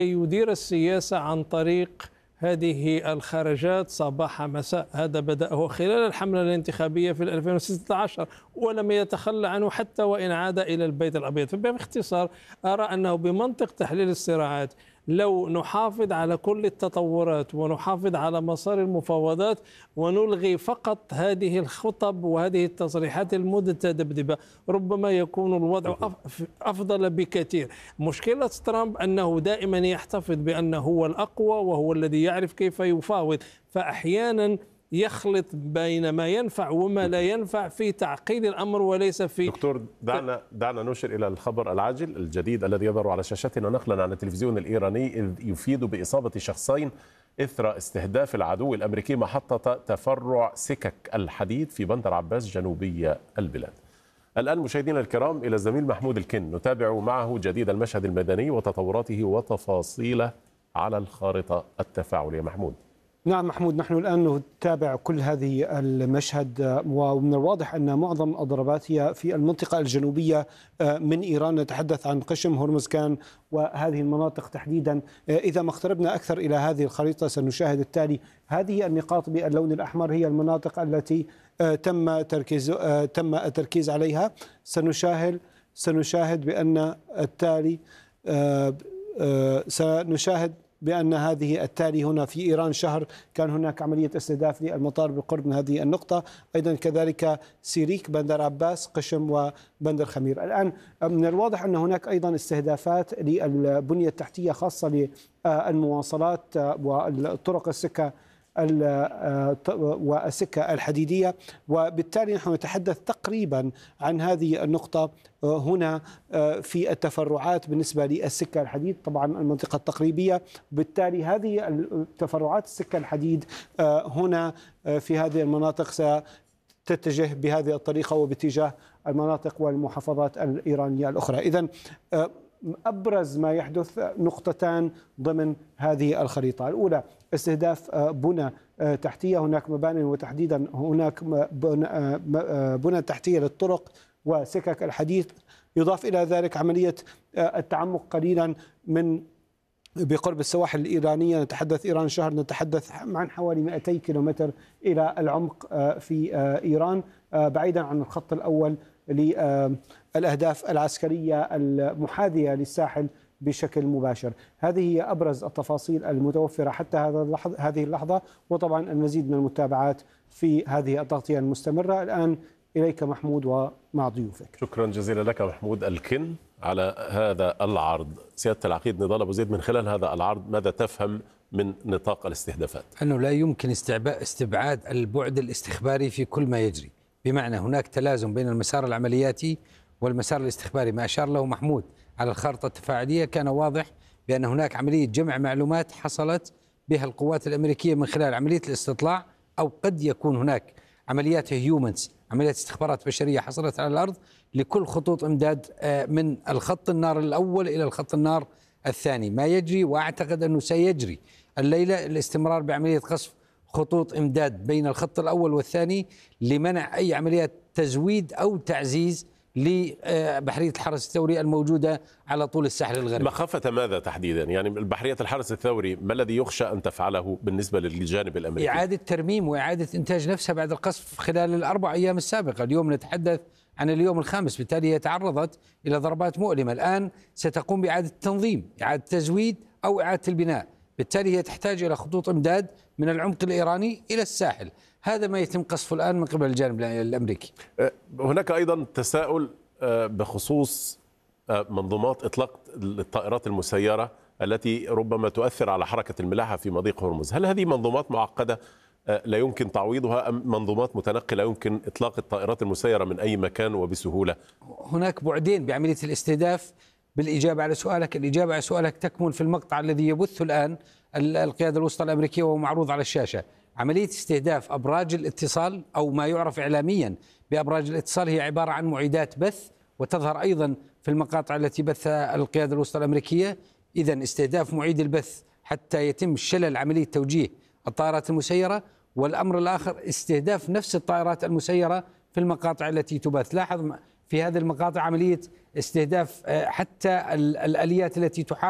يدير السياسة عن طريق هذه الخرجات صباح مساء. هذا بدأه خلال الحملة الانتخابية في 2016 ولم يتخلى عنه حتى وإن عاد إلى البيت الأبيض. فباختصار أرى أنه بمنطق تحليل الصراعات لو نحافظ على كل التطورات ونحافظ على مسار المفاوضات ونلغي فقط هذه الخطب وهذه التصريحات المتذبذبة ربما يكون الوضع أفضل بكثير. مشكلة ترامب أنه دائما يحتفظ بأنه هو الأقوى وهو الذي يعرف كيف يفاوض، فأحيانا يخلط بين ما ينفع وما لا ينفع في تعقيد الأمر وليس في. دكتور، دعنا نشر إلى الخبر العاجل الجديد الذي يظهر على شاشتنا نقلا عن التلفزيون الإيراني، إذ يفيد بإصابة شخصين إثر استهداف العدو الأمريكي محطة تفرع سكك الحديد في بندر عباس جنوبي البلاد. الآن مشاهدينا الكرام إلى الزميل محمود الكن نتابع معه جديد المشهد الميداني وتطوراته وتفاصيله على الخارطة التفاعلية. محمود. نعم محمود، نحن الآن نتابع كل هذه المشهد، ومن الواضح أن معظم الضربات هي في المنطقة الجنوبية من إيران. نتحدث عن قشم، هرمزكان وهذه المناطق تحديدا. إذا ما اقتربنا أكثر إلى هذه الخريطة سنشاهد التالي: هذه النقاط باللون الأحمر هي المناطق التي تم التركيز عليها. سنشاهد بأن التالي سنشاهد بأن هذه التالي هنا في إيران شهر كان هناك عملية استهداف للمطار بالقرب من هذه النقطة، أيضا كذلك سيريك، بندر عباس، قشم وبندر خمير. الآن من الواضح أن هناك أيضا استهدافات للبنية التحتية خاصة للمواصلات والطرق السكة والسكة الحديدية، وبالتالي نحن نتحدث تقريبا عن هذه النقطة هنا في التفرعات بالنسبة للسكة الحديد، طبعا المنطقة التقريبية. بالتالي هذه التفرعات السكة الحديد هنا في هذه المناطق ستتجه بهذه الطريقة وباتجاه المناطق والمحافظات الإيرانية الأخرى. إذن أبرز ما يحدث نقطتان ضمن هذه الخريطة: الأولى استهداف بنى تحتية، هناك مباني وتحديدا هناك بنى تحتية للطرق وسكك الحديد، يضاف إلى ذلك عملية التعمق قليلا من بقرب السواحل الإيرانية. نتحدث إيران شهر، نتحدث عن حوالي 200 كيلومتر إلى العمق في إيران، بعيدا عن الخط الأول للأهداف العسكرية المحاذية للساحل بشكل مباشر. هذه هي أبرز التفاصيل المتوفرة حتى هذه اللحظة، وطبعا المزيد من المتابعات في هذه التغطية المستمرة. الآن إليك محمود ومع ضيوفك. شكرا جزيلا لك محمود الكن على هذا العرض. سيادة العقيد نضال أبو زيد، من خلال هذا العرض ماذا تفهم من نطاق الاستهدافات؟ أنه لا يمكن استبعاد البعد الاستخباري في كل ما يجري، بمعنى هناك تلازم بين المسار العملياتي والمسار الاستخباري. ما أشار له محمود على الخارطة التفاعلية كان واضح بأن هناك عملية جمع معلومات حصلت بها القوات الأمريكية من خلال عملية الاستطلاع، أو قد يكون هناك عمليات هيومنز، عمليات استخبارات بشرية حصلت على الأرض لكل خطوط إمداد من الخط النار الأول إلى الخط النار الثاني. ما يجري وأعتقد أنه سيجري الليلة الاستمرار بعملية قصف خطوط إمداد بين الخط الأول والثاني لمنع أي عمليات تزويد أو تعزيز لبحرية الحرس الثوري الموجودة على طول الساحل الغربي. مخافة ماذا تحديدا؟ يعني بحرية الحرس الثوري ما الذي يخشى أن تفعله بالنسبة للجانب الأمريكي؟ إعادة ترميم وإعادة إنتاج نفسها بعد القصف خلال ال4 أيام السابقة. اليوم نتحدث عن اليوم الخامس، بالتالي هي تعرضت إلى ضربات مؤلمة. الآن ستقوم بإعادة التنظيم، إعادة تزويد أو إعادة البناء، بالتالي هي تحتاج إلى خطوط إمداد من العمق الإيراني إلى الساحل. هذا ما يتم قصفه الآن من قبل الجانب الأمريكي. هناك أيضا تساؤل بخصوص منظومات إطلاق الطائرات المسيرة التي ربما تؤثر على حركة الملاحة في مضيق هرمز. هل هذه منظومات معقدة لا يمكن تعويضها، أم منظومات متنقلة يمكن إطلاق الطائرات المسيرة من أي مكان وبسهولة؟ هناك بعدين بعملية الاستهداف. بالإجابة على سؤالك، الإجابة على سؤالك تكمن في المقطع الذي يبث الآن القيادة الوسطى الأمريكية وهو معروض على الشاشة. عملية استهداف أبراج الاتصال أو ما يعرف إعلاميا بأبراج الاتصال هي عبارة عن معيدات بث، وتظهر أيضا في المقاطع التي بثها القيادة الوسطى الأمريكية. إذن استهداف معيد البث حتى يتم شلل عملية توجيه الطائرات المسيرة، والأمر الآخر استهداف نفس الطائرات المسيرة في المقاطع التي تبث. لاحظ في هذه المقاطع عملية استهداف حتى الآليات التي تحاول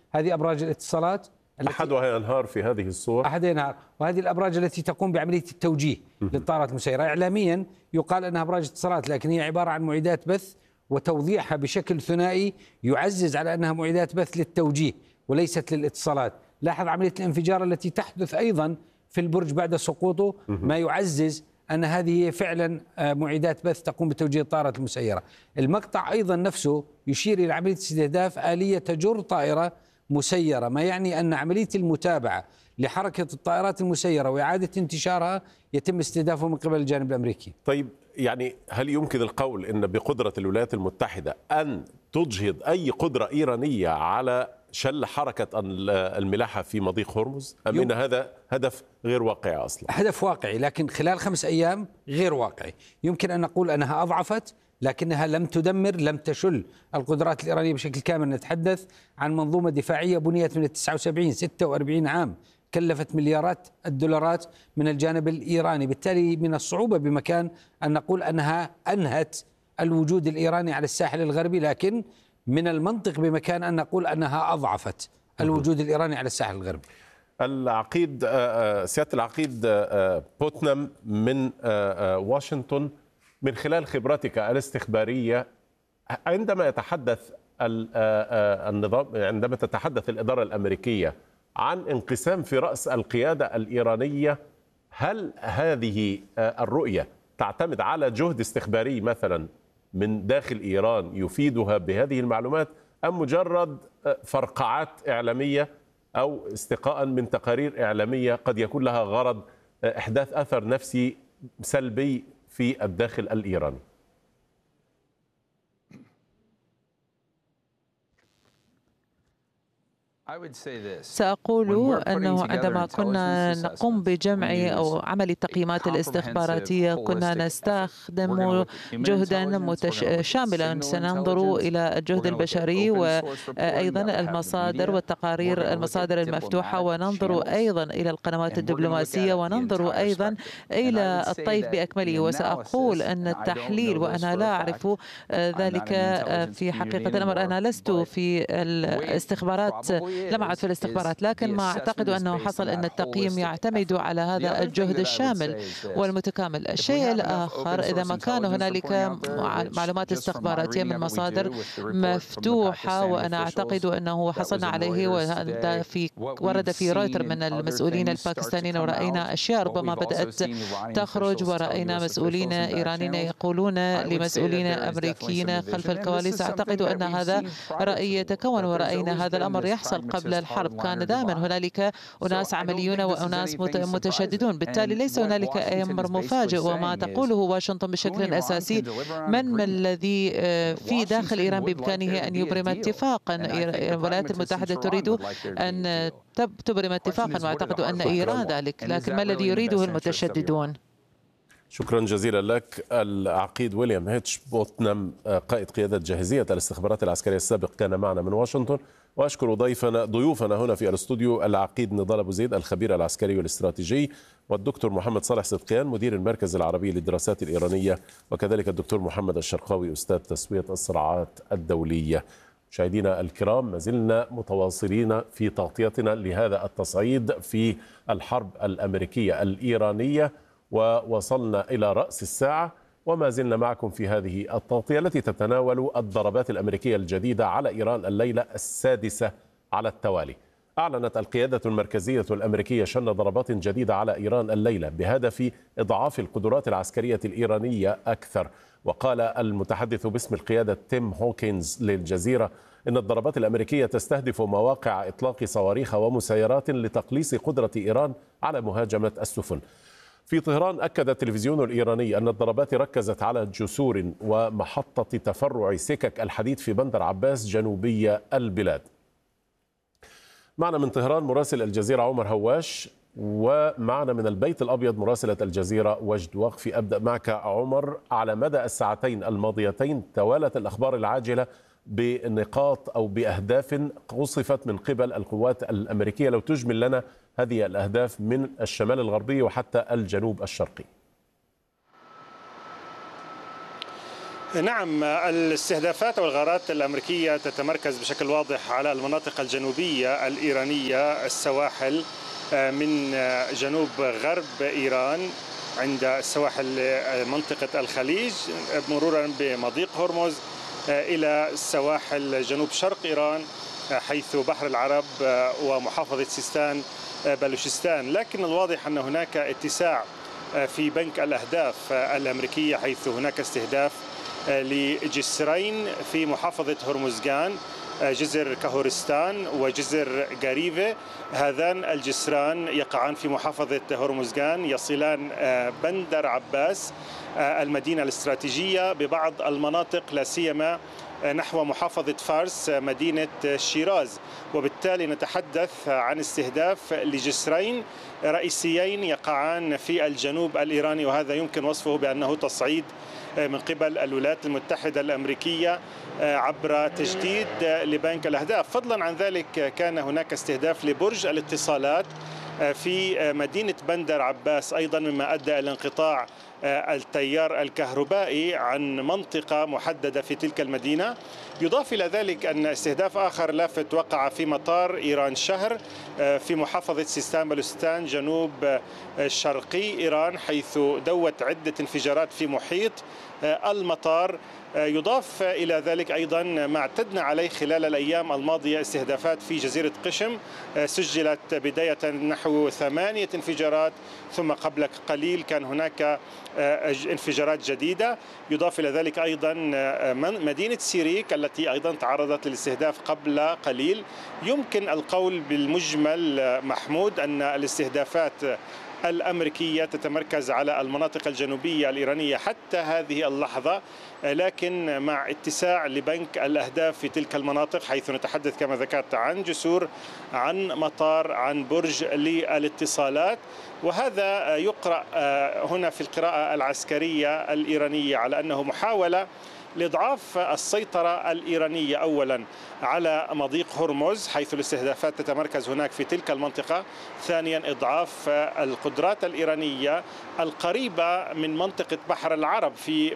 هذه أبراج الاتصالات أحدها ينهار في هذه الصور، أحدها ينهار، وهذه الأبراج التي تقوم بعملية التوجيه للطائرات المسيرة. إعلاميا يقال أنها أبراج اتصالات، لكن هي عبارة عن معدات بث، وتوضيحها بشكل ثنائي يعزز على أنها معدات بث للتوجيه وليست للاتصالات. لاحظ عملية الانفجار التي تحدث أيضا في البرج بعد سقوطه، ما يعزز أن هذه فعلا معدات بث تقوم بتوجيه الطائرات المسيرة. المقطع أيضا نفسه يشير إلى عملية استهداف آلية تجر طائرة مسيرة، ما يعني أن عملية المتابعة لحركة الطائرات المسيرة وإعادة انتشارها يتم استهدافه من قبل الجانب الأمريكي. طيب يعني هل يمكن القول أن بقدرة الولايات المتحدة أن تجهض أي قدرة إيرانية على شل حركة الملاحة في مضيق هرمز، أم أن هذا هدف غير واقعي أصلا؟ هدف واقعي، لكن خلال 5 أيام غير واقعي. يمكن أن نقول أنها أضعفت، لكنها لم تدمر، لم تشل القدرات الإيرانية بشكل كامل. نتحدث عن منظومة دفاعية بنيت من 79، 46 عام، كلفت مليارات الدولارات من الجانب الإيراني. بالتالي من الصعوبة بمكان أن نقول أنها أنهت الوجود الإيراني على الساحل الغربي، لكن من المنطق بمكان أن نقول أنها أضعفت الوجود الإيراني على الساحل الغربي. العقيد سيادة العقيد بوتنام من واشنطن، من خلال خبرتك الاستخبارية، عندما يتحدث النظام، عندما تتحدث الإدارة الأمريكية عن انقسام في رأس القيادة الإيرانية، هل هذه الرؤية تعتمد على جهد استخباري مثلا من داخل إيران يفيدها بهذه المعلومات، أم مجرد فرقعات إعلامية أو استقاء من تقارير إعلامية قد يكون لها غرض إحداث أثر نفسي سلبي في الداخل الإيراني؟ سأقول أنه عندما كنا نقوم بجمع أو عمل التقييمات الاستخباراتية كنا نستخدم جهدا شاملا. سننظر إلى الجهد البشري وأيضا المصادر والتقارير، المصادر المفتوحة، وننظر أيضا إلى القنوات الدبلوماسية، وننظر أيضا إلى الطيف بأكمله. وسأقول أن التحليل، وأنا لا أعرف ذلك في حقيقة الأمر، أنا لست في الاستخبارات، لم أعد في الاستخبارات، لكن ما أعتقد أنه حصل أن التقييم يعتمد على هذا الجهد الشامل والمتكامل. الشيء الآخر، إذا ما كان هنالك معلومات استخباراتية من مصادر مفتوحة، وأنا أعتقد أنه حصلنا عليه، وهذا ورد في رويتر من المسؤولين الباكستانيين، ورأينا أشياء ربما بدأت تخرج، ورأينا مسؤولين إيرانيين يقولون لمسؤولين أمريكيين خلف الكواليس. أعتقد أن هذا رأي يتكون، ورأينا هذا الأمر يحصل قبل الحرب. كان دائما هنالك أناس عمليون وأناس متشددون، بالتالي ليس هنالك أي أمر مفاجئ. وما تقوله واشنطن بشكل أساسي، من الذي في داخل إيران بإمكانه أن يبرم اتفاقا؟ الولايات المتحدة تريد أن تبرم اتفاقا، وأعتقد أن إيران ذلك، لكن ما الذي يريده المتشددون؟ شكرا جزيلا لك. العقيد ويليام هيتش بوتنام، قائد قيادة جاهزية الاستخبارات العسكرية السابق، كان معنا من واشنطن. وأشكر ضيوفنا هنا في الاستوديو، العقيد نضال أبو زيد الخبير العسكري والاستراتيجي، والدكتور محمد صالح صدقيان مدير المركز العربي للدراسات الإيرانية، وكذلك الدكتور محمد الشرقاوي أستاذ تسوية الصراعات الدولية. مشاهدينا الكرام، ما زلنا متواصلين في تغطيتنا لهذا التصعيد في الحرب الأمريكية الإيرانية، ووصلنا إلى رأس الساعة، وما زلنا معكم في هذه التغطية التي تتناول الضربات الأمريكية الجديدة على إيران الليلة السادسة على التوالي. أعلنت القيادة المركزية الأمريكية شن ضربات جديدة على إيران الليلة بهدف إضعاف القدرات العسكرية الإيرانية أكثر. وقال المتحدث باسم القيادة تيم هوكينز للجزيرة إن الضربات الأمريكية تستهدف مواقع إطلاق صواريخ ومسيرات لتقليص قدرة إيران على مهاجمة السفن. في طهران أكد التلفزيون الإيراني أن الضربات ركزت على جسور ومحطة تفرع سكك الحديد في بندر عباس جنوبي البلاد. معنا من طهران مراسل الجزيرة عمر هواش، ومعنا من البيت الأبيض مراسلة الجزيرة وجد وقفي. أبدأ معك عمر. على مدى الساعتين الماضيتين توالت الأخبار العاجلة بنقاط أو بأهداف قصفت من قبل القوات الأمريكية، لو تجمل لنا هذه الأهداف من الشمال الغربي وحتى الجنوب الشرقي. نعم، الاستهدافات والغارات الأمريكية تتمركز بشكل واضح على المناطق الجنوبية الإيرانية، السواحل من جنوب غرب إيران عند السواحل منطقة الخليج مرورا بمضيق هرمز إلى السواحل جنوب شرق إيران حيث بحر العرب ومحافظة سيستان بلوشستان. لكن الواضح أن هناك اتساع في بنك الأهداف الأمريكية، حيث هناك استهداف لجسرين في محافظة هرمزغان، جزر كهورستان وجزر غاريفي. هذان الجسران يقعان في محافظة هرمزغان، يصلان بندر عباس المدينة الاستراتيجية ببعض المناطق، لا سيما نحو محافظة فارس مدينة شيراز. وبالتالي نتحدث عن استهداف لجسرين رئيسيين يقعان في الجنوب الإيراني، وهذا يمكن وصفه بأنه تصعيد من قبل الولايات المتحدة الأمريكية عبر تجديد لبنك الأهداف. فضلا عن ذلك كان هناك استهداف لبرج الاتصالات في مدينة بندر عباس أيضا، مما أدى إلى انقطاع التيار الكهربائي عن منطقة محددة في تلك المدينة. يضاف إلى ذلك أن استهداف آخر لافت وقع في مطار إيران شهر في محافظة سيستان بلوستان جنوب شرقي إيران، حيث دوت عدة انفجارات في محيط المطار. يضاف إلى ذلك أيضا ما اعتدنا عليه خلال الأيام الماضية استهدافات في جزيرة قشم، سجلت بداية نحو 8 انفجارات، ثم قبل قليل كان هناك انفجارات جديدة. يضاف إلى ذلك أيضا مدينة سيريك التي أيضا تعرضت للاستهداف قبل قليل. يمكن القول بالمجمل محمود أن الاستهدافات الأمريكية تتمركز على المناطق الجنوبية الإيرانية حتى هذه اللحظة، لكن مع اتساع لبنك الأهداف في تلك المناطق، حيث نتحدث كما ذكرت عن جسور، عن مطار، عن برج للاتصالات. وهذا يقرأ هنا في القراءة العسكرية الإيرانية على أنه محاولة لإضعاف السيطرة الإيرانية أولا على مضيق هرمز، حيث الاستهدافات تتمركز هناك في تلك المنطقة. ثانيا إضعاف القدرات الإيرانية القريبة من منطقة بحر العرب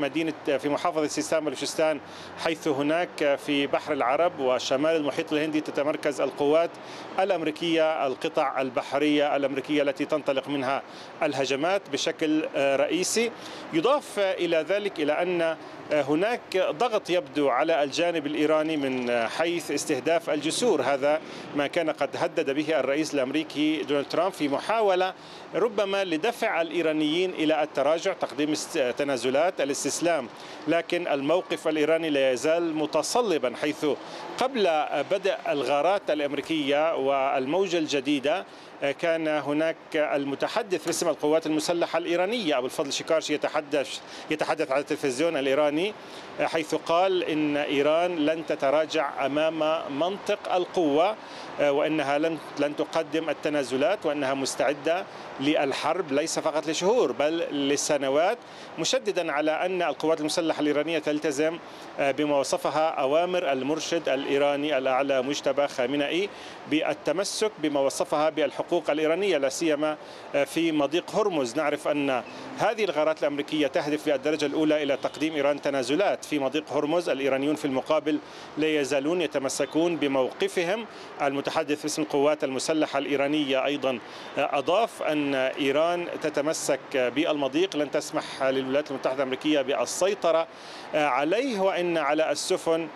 في محافظة سيستان بلوشستان، حيث هناك في بحر العرب وشمال المحيط الهندي تتمركز القوات الأمريكية، القطع البحرية الأمريكية التي تنطلق منها الهجمات بشكل رئيسي. يضاف إلى ذلك إلى أن هناك ضغط يبدو على الجانب الإيراني من حيث استهداف الجسور، هذا ما كان قد هدد به الرئيس الأمريكي دونالد ترامب في محاولة ربما لدفع الإيرانيين إلى التراجع، تقديم تنازلات، الاستسلام. لكن الموقف الإيراني لا يزال متصلبا، حيث قبل بدء الغارات الأمريكية والموجة الجديدة كان هناك المتحدث باسم القوات المسلحة الإيرانية أبو الفضل شكارشي يتحدث على التلفزيون الإيراني، حيث قال إن إيران لن تتراجع أمام منطق القوة، وأنها لن تقدم التنازلات، وأنها مستعدة للحرب ليس فقط لشهور بل لسنوات، مشددا على أن القوات المسلحة الإيرانية تلتزم بما وصفها أوامر المرشد الإيراني الأعلى مجتبى خامنئي بالتمسك بما وصفها بالحقوق الإيرانية، لا سيما في مضيق هرمز. نعرف أن هذه الغارات الأمريكية تهدف في الدرجة الأولى إلى تقديم إيران تنازلات في مضيق هرمز. الإيرانيون في المقابل لا يزالون يتمسكون بموقفهم. المتحدث باسم القوات المسلحة الإيرانية أيضا أضاف أن إيران تتمسك بالمضيق، لن تسمح للولايات المتحدة الأمريكية بالسيطرة عليه، وإن على السفن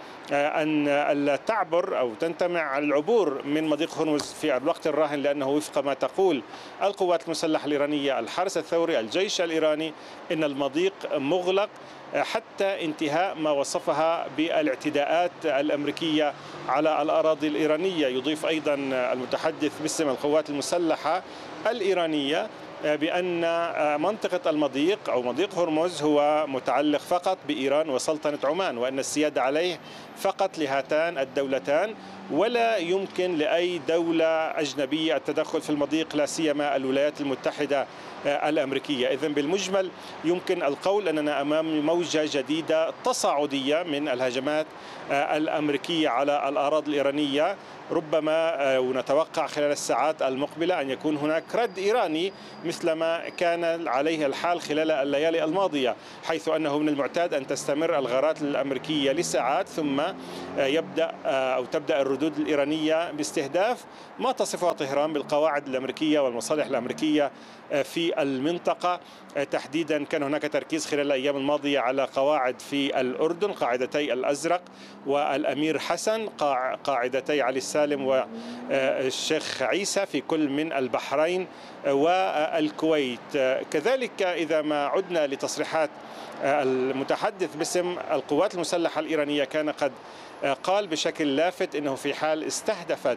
أن تعبر أو تنتمع على العبور من مضيق هرمز في الوقت الراهن، لأنه وفق ما تقول القوات المسلحة الإيرانية، الحرس الثوري، الجيش الإيراني، إن المضيق مغلق حتى انتهاء ما وصفها بالاعتداءات الأمريكية على الأراضي الإيرانية. يضيف أيضا المتحدث باسم القوات المسلحة الإيرانية بأن منطقة المضيق أو مضيق هرمز هو متعلق فقط بإيران وسلطنة عمان، وأن السيادة عليه فقط لهاتان الدولتان، ولا يمكن لأي دولة أجنبية التدخل في المضيق، لا سيما الولايات المتحدة الأمريكية. إذن بالمجمل يمكن القول أننا أمام موجة جديدة تصاعدية من الهجمات الأمريكية على الأراضي الإيرانية. ربما ونتوقع خلال الساعات المقبلة أن يكون هناك رد إيراني مثلما كان عليه الحال خلال الليالي الماضية، حيث أنه من المعتاد أن تستمر الغارات الأمريكية لساعات ثم تبدأ الردود الإيرانية باستهداف ما تصفها طهران بالقواعد الأمريكية والمصالح الأمريكية في المنطقة. تحديدا كان هناك تركيز خلال الأيام الماضية على قواعد في الأردن، قاعدتي الأزرق والأمير حسن، قاعدتي علي السالم والشيخ عيسى في كل من البحرين والكويت. كذلك إذا ما عدنا لتصريحات المتحدث باسم القوات المسلحة الإيرانية، كان قد قال بشكل لافت أنه في حال استهدفت